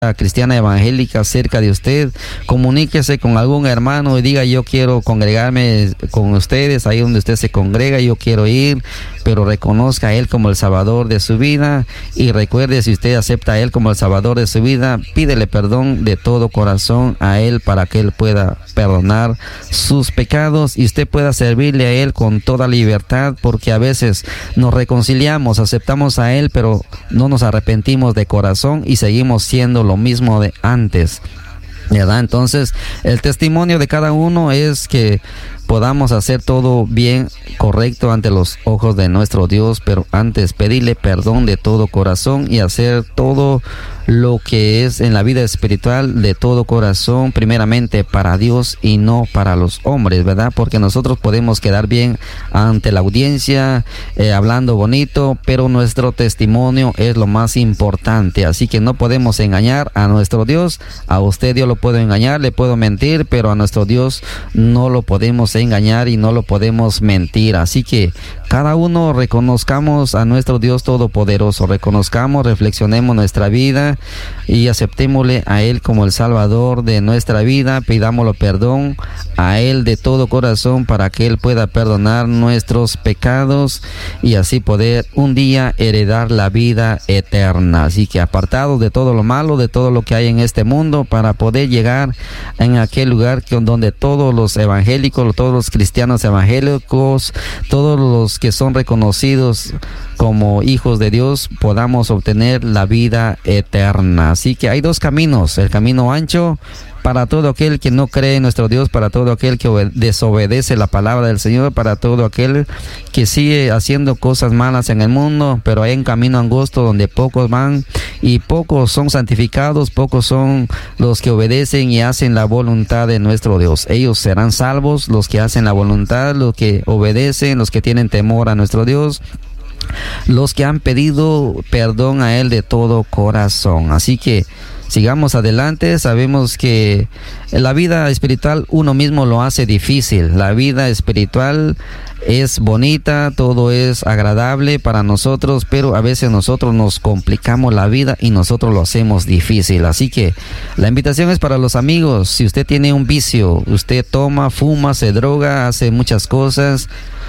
cristiana evangélica cerca de usted, comuníquese con algún hermano y diga: yo quiero congregarme con ustedes, ahí donde usted se congrega, yo quiero ir, pero reconozca a Él como el Salvador de su vida. Y recuerde, si usted acepta a Él como el Salvador de su vida, pídele perdón de todo corazón a Él para que Él pueda perdonar sus pecados y usted pueda servirle a Él con toda libertad, porque a veces nos reconciliamos, aceptamos a Él, pero no nos arrepentimos de corazón y seguimos siendo lo mismo de antes, ¿verdad? Entonces, el testimonio de cada uno es que podamos hacer todo bien, correcto ante los ojos de nuestro Dios, pero antes pedirle perdón de todo corazón y hacer todo lo que es en la vida espiritual de todo corazón, primeramente para Dios y no para los hombres, ¿verdad? Porque nosotros podemos quedar bien ante la audiencia, hablando bonito, pero nuestro testimonio es lo más importante, así que no podemos engañar a nuestro Dios. A usted yo lo puedo engañar, le puedo mentir, pero a nuestro Dios no lo podemos engañar y no lo podemos mentir. Así que cada uno reconozcamos a nuestro Dios todopoderoso, reconozcamos, reflexionemos nuestra vida y aceptémosle a Él como el Salvador de nuestra vida, pidámosle perdón a Él de todo corazón para que Él pueda perdonar nuestros pecados y así poder un día heredar la vida eterna. Así que apartados de todo lo malo, de todo lo que hay en este mundo, para poder llegar en aquel lugar donde todos los evangélicos, todos los cristianos evangélicos, todos los que son reconocidos como hijos de Dios, podamos obtener la vida eterna. Así que hay dos caminos: el camino ancho para todo aquel que no cree en nuestro Dios, para todo aquel que desobedece la palabra del Señor, para todo aquel que sigue haciendo cosas malas en el mundo, pero hay un camino angosto donde pocos van y pocos son santificados, pocos son los que obedecen y hacen la voluntad de nuestro Dios. Ellos serán salvos, los que hacen la voluntad, los que obedecen, los que tienen temor a nuestro Dios, los que han pedido perdón a Él de todo corazón. Así que sigamos adelante. Sabemos que la vida espiritual uno mismo lo hace difícil. La vida espiritual es bonita, todo es agradable para nosotros, pero a veces nosotros nos complicamos la vida y nosotros lo hacemos difícil. Así que la invitación es para los amigos. Si usted tiene un vicio, usted toma, fuma, se droga, hace muchas cosas,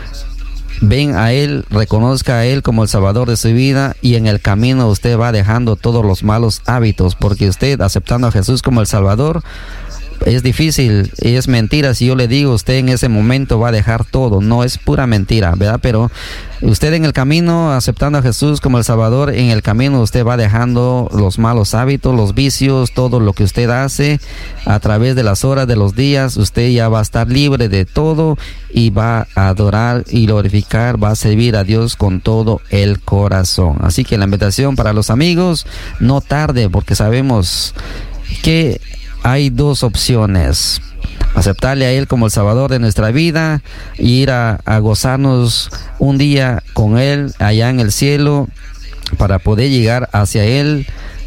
ven a Él, reconozca a Él como el Salvador de su vida y en el camino usted va dejando todos los malos hábitos, porque usted aceptando a Jesús como el Salvador es difícil, es mentira. Si yo le digo, usted en ese momento va a dejar todo, no, es pura mentira, ¿verdad? Pero usted en el camino, aceptando a Jesús como el Salvador, en el camino usted va dejando los malos hábitos, los vicios, todo lo que usted hace. A través de las horas, de los días, usted ya va a estar libre de todo y va a adorar y glorificar, va a servir a Dios con todo el corazón. Así que la invitación para los amigos: no tarde, porque sabemos que hay dos opciones: aceptarle a Él como el Salvador de nuestra vida e ir a gozarnos un día con Él allá en el cielo. Para poder llegar hacia Él,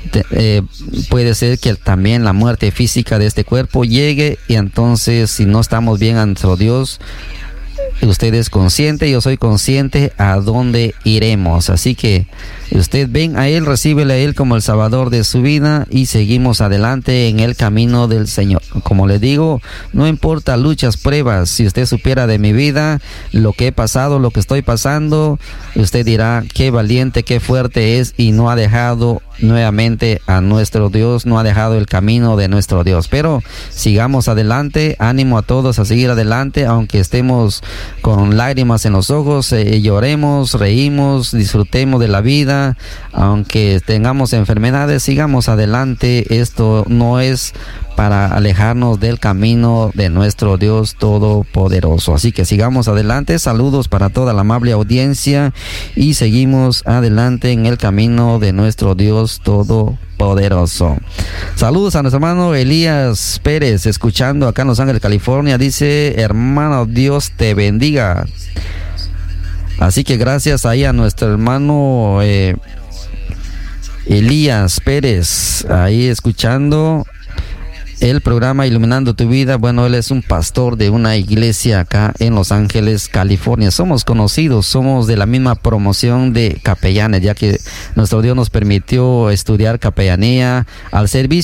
puede ser que también la muerte física de este cuerpo llegue, y entonces, si no estamos bien ante nuestro Dios, usted es consciente, yo soy consciente a dónde iremos. Así que usted ven a Él, recíbele a Él como el Salvador de su vida y seguimos adelante en el camino del Señor. Como le digo, no importa luchas, pruebas, si usted supiera de mi vida, lo que he pasado, lo que estoy pasando, usted dirá: qué valiente, qué fuerte es, y no ha dejado nuevamente a nuestro Dios, no ha dejado el camino de nuestro Dios. Pero sigamos adelante, ánimo a todos a seguir adelante, aunque estemos con lágrimas en los ojos, lloremos, reímos, disfrutemos de la vida, aunque tengamos enfermedades, sigamos adelante. Esto no es para alejarnos del camino de nuestro Dios todopoderoso. Así que sigamos adelante. Saludos para toda la amable audiencia y seguimos adelante en el camino de nuestro Dios todopoderoso. Saludos a nuestro hermano Elías Pérez, escuchando acá en Los Ángeles, California. Dice: hermano, Dios te bendiga. Así que gracias ahí a nuestro hermano Elías Pérez, ahí escuchando El programa Iluminando tu Vida, bueno, él es un pastor de una iglesia acá en Los Ángeles, California. Somos conocidos, somos de la misma promoción de capellanes, ya que nuestro Dios nos permitió estudiar capellanía al servicio